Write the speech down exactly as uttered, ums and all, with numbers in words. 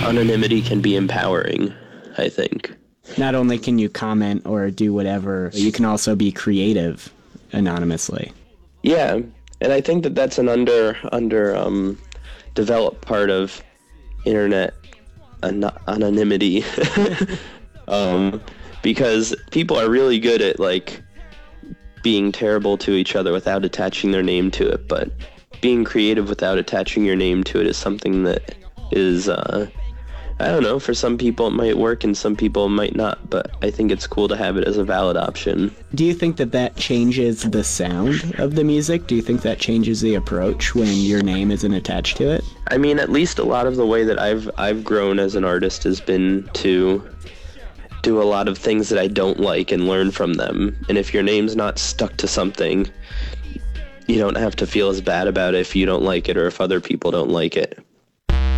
anonymity can be empowering, I think. Not only can you comment or do whatever, you can also be creative anonymously. Yeah, and I think that that's an under under um, developed part of internet an- anonymity, um, because people are really good at like being terrible to each other without attaching their name to it. But being creative without attaching your name to it is something that is. Uh, I don't know, for some people it might work and some people it might not, but I think it's cool to have it as a valid option. Do you think that that changes the sound of the music? Do you think that changes the approach when your name isn't attached to it? I mean, at least a lot of the way that I've I've grown as an artist has been to do a lot of things that I don't like and learn from them. And if your name's not stuck to something, you don't have to feel as bad about it if you don't like it or if other people don't like it.